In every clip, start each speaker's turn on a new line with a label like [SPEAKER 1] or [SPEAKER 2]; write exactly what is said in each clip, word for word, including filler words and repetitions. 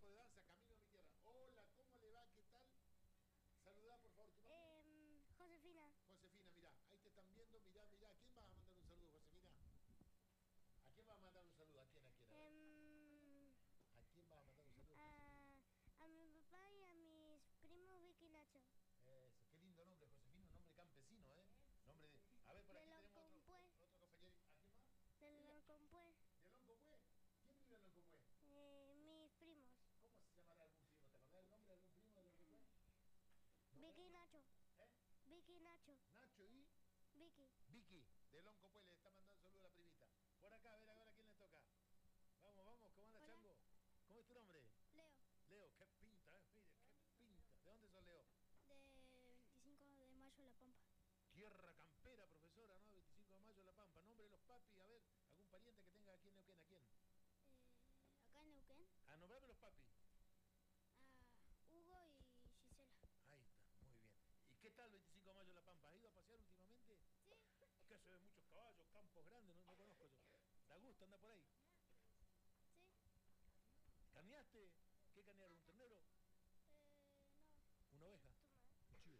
[SPEAKER 1] grupo de danza Camino a mi Tierra. Hola, ¿cómo le va? ¿Qué tal? Saludá, por favor. ¿Tu nombre?
[SPEAKER 2] Eh, Josefina.
[SPEAKER 1] Josefina, mirá, ahí te están viendo, mirá, mirá. ¿A quién vas a mandar un saludo, Josefina? ¿A quién vas a mandar un saludo? ¿A quién, a quién? A, ver.
[SPEAKER 2] Eh,
[SPEAKER 1] ¿A quién vas a mandar un saludo,
[SPEAKER 2] a,
[SPEAKER 1] Josefina?
[SPEAKER 2] a mi papá y a mis primos Vicky y Nacho.
[SPEAKER 1] Eso, qué lindo nombre, Josefina, un nombre campesino, ¿eh? Nombre de... A ver, por aquí
[SPEAKER 2] De
[SPEAKER 1] tenemos otro,
[SPEAKER 2] Loncompue.
[SPEAKER 1] otro compañero. ¿A quién más?
[SPEAKER 2] De Loncompue.
[SPEAKER 1] ¿De Loncompue? ¿Quién vive en Loncompue?
[SPEAKER 2] Eh, mis primos.
[SPEAKER 1] ¿Cómo se llamará algún primo? ¿Te acordás el nombre de algún primo de Loncompue?
[SPEAKER 2] Vicky y Nacho.
[SPEAKER 1] ¿Eh?
[SPEAKER 2] Vicky y Nacho.
[SPEAKER 1] Nacho y...
[SPEAKER 2] Vicky.
[SPEAKER 1] Vicky, de Loncompue, le está mandando un saludo a la primita. Por acá, a ver ahora quién le toca. Vamos, vamos, ¿cómo anda,
[SPEAKER 2] Hola.
[SPEAKER 1] Chango? ¿Cómo es tu nombre?
[SPEAKER 2] Leo.
[SPEAKER 1] Leo, qué pinta, eh, mire, qué pinta. ¿De dónde sos, Leo?
[SPEAKER 2] De veinticinco de mayo, La Pampa.
[SPEAKER 1] Tierra campera, profesora, ¿no? veinticinco de mayo, La Pampa. Nombre de los papis, a ver, algún pariente que tenga aquí en Neuquén, ¿a quién?
[SPEAKER 2] Eh, acá en Neuquén.
[SPEAKER 1] A nombrarme los papis.
[SPEAKER 2] A Hugo y Gisela.
[SPEAKER 1] Ahí está, muy bien. ¿Y qué tal veinticinco de mayo, La Pampa? ¿Has ido a pasear últimamente?
[SPEAKER 2] Sí.
[SPEAKER 1] Acá se ven muchos caballos, campos grandes, no, no conozco yo. ¿Da gusto andar por ahí?
[SPEAKER 2] Sí.
[SPEAKER 1] ¿Carneaste? ¿Qué carnearon? ¿Un ternero?
[SPEAKER 2] Eh, no.
[SPEAKER 1] ¿Una oveja?
[SPEAKER 2] Toma.
[SPEAKER 1] ¿Un chivo?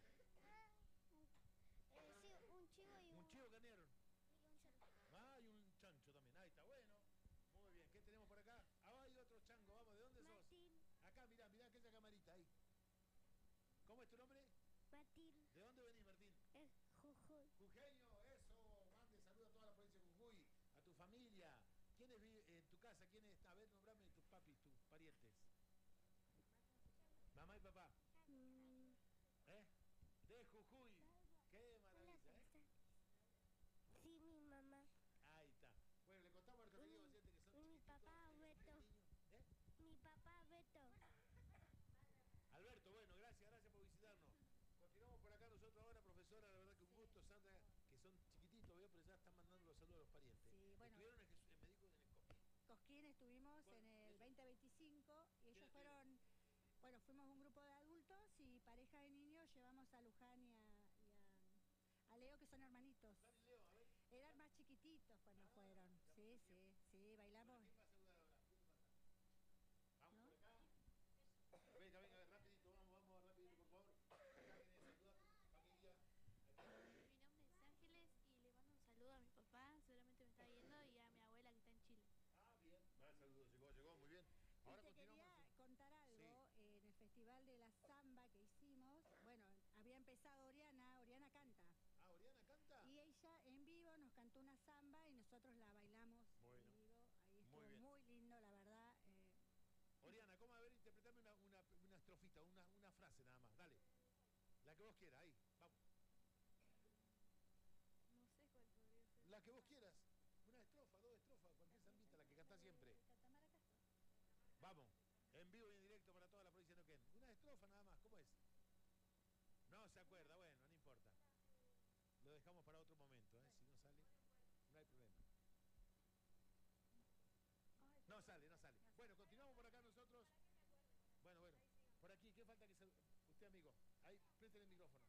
[SPEAKER 2] Eh, sí, un chivo y un...
[SPEAKER 1] ¿Un chivo carnearon?
[SPEAKER 2] Y un cerdo.
[SPEAKER 1] Ah, y un chancho también. Ahí está, bueno. Muy bien, ¿qué tenemos por acá? Ah, hay otro chango, vamos, ¿de dónde
[SPEAKER 2] Martín.
[SPEAKER 1] sos? Acá, mirá, mirá aquella camarita, ahí. ¿Cómo es tu nombre?
[SPEAKER 2] Martín.
[SPEAKER 1] ¿De dónde venís, Martín?
[SPEAKER 2] Es Jujuy.
[SPEAKER 1] Jujeño, eso, mande saludos a toda la provincia de Jujuy, a tu familia. ¿Quiénes viven en tu casa? ¿Quiénes están? A ver, nombrame tus papis, tus parientes. Mamá y papá.
[SPEAKER 2] Mm.
[SPEAKER 1] ¿Eh? De Jujuy. Qué maravilla, ¿eh?
[SPEAKER 2] Sí, mi mamá.
[SPEAKER 1] Ahí está. Bueno, le contamos al querido oyente que son
[SPEAKER 2] Mi
[SPEAKER 1] chiquititos.
[SPEAKER 2] papá, Beto.
[SPEAKER 1] ¿Eh?
[SPEAKER 2] Mi papá, Beto.
[SPEAKER 1] Alberto, bueno, gracias, gracias por visitarnos. Continuamos por acá nosotros ahora, profesora, la verdad que un gusto, Sandra, que son chiquititos, veo, pero ya están mandando los saludos a los parientes.
[SPEAKER 3] Sí, bueno.
[SPEAKER 1] Estuvieron en, Jesús, en médico en el Cosquín.
[SPEAKER 3] Cosquín estuvimos
[SPEAKER 1] ¿Cuál?
[SPEAKER 3] en el veinte veinticinco y ellos fueron, bueno, fuimos un grupo de adultos y pareja de niños, llevamos a Luján y a, y a, a Leo, que son hermanitos.
[SPEAKER 1] Dale, Leo, a ver.
[SPEAKER 3] Eran más chiquititos cuando
[SPEAKER 1] Ah,
[SPEAKER 3] fueron, sí, sí, sí, bailamos.
[SPEAKER 1] ¿Quién va a saludar ahora? ¿Quién pasa? Vamos
[SPEAKER 3] ¿No?
[SPEAKER 1] por acá. Venga, venga, rapidito, vamos, vamos, rapidito, por favor. Acá viene a saludar familia. Aquí.
[SPEAKER 4] Mi nombre es Ángeles y le mando un saludo a mi papá, seguramente me está viendo, y a mi abuela que está en Chile.
[SPEAKER 1] Ah, bien. Va, saludo, llegó, llegó, muy bien. Ahora
[SPEAKER 3] Y te
[SPEAKER 1] continuamos.
[SPEAKER 3] quería contar algo,
[SPEAKER 1] Sí.
[SPEAKER 3] eh, en el festival de la samba que hicimos, bueno, había empezado Oriana, Oriana canta.
[SPEAKER 1] Ah, ¿Oriana canta?
[SPEAKER 3] Y ella en vivo nos cantó una samba y nosotros la bailamos
[SPEAKER 1] Bueno,
[SPEAKER 3] en vivo. Ahí estuvo
[SPEAKER 1] muy
[SPEAKER 3] muy,
[SPEAKER 1] bien.
[SPEAKER 3] lindo, la verdad. Eh,
[SPEAKER 1] Oriana, ¿cómo? A ver, interpretame una, una, una estrofita, una, una frase nada más, dale. La que vos quieras, ahí, vamos.
[SPEAKER 4] No sé cuál podría ser.
[SPEAKER 1] La que vos quieras. Una estrofa, dos estrofas, cualquier zambita, la que cantás siempre.
[SPEAKER 3] Catamarca Castro.
[SPEAKER 1] Vamos, en vivo y en directo para toda la provincia de Neuquén. Una estrofa nada más, ¿cómo es? No se acuerda, bueno, no importa. Lo dejamos para otro momento, ¿eh? Si no sale, no hay problema. No sale, no sale. Bueno, continuamos por acá nosotros. Bueno, bueno, por aquí, ¿qué falta que se... Usted, amigo, ahí, préstele el micrófono.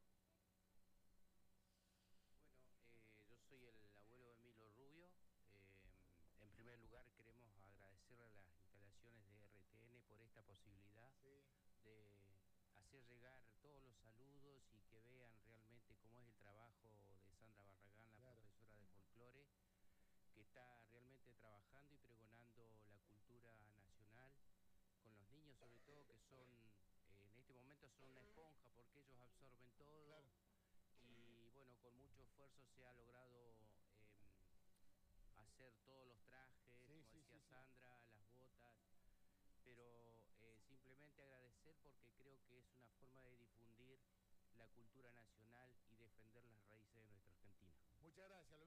[SPEAKER 5] Bueno, eh, yo soy el abuelo de Emilio Rubio. Eh, en primer lugar, queremos agradecerle a las instalaciones de R T N por esta posibilidad
[SPEAKER 1] Sí.
[SPEAKER 5] de hacer llegar todos los saludos y que vean realmente cómo es el trabajo de Sandra Barragán, la
[SPEAKER 1] Claro.
[SPEAKER 5] profesora de folclore, que está realmente trabajando y pregonando la cultura nacional con los niños, sobre todo, que son, eh, en este momento son una esponja porque ellos absorben todo.
[SPEAKER 1] Claro.
[SPEAKER 5] Y bueno, con mucho esfuerzo se ha logrado eh, hacer todos los trajes,
[SPEAKER 1] Sí,
[SPEAKER 5] como
[SPEAKER 1] sí,
[SPEAKER 5] decía
[SPEAKER 1] sí, sí.
[SPEAKER 5] Sandra, las botas, pero eh, simplemente agradecer porque creo que es una forma de difundir la cultura nacional y defender las raíces de nuestra Argentina.
[SPEAKER 1] Muchas gracias.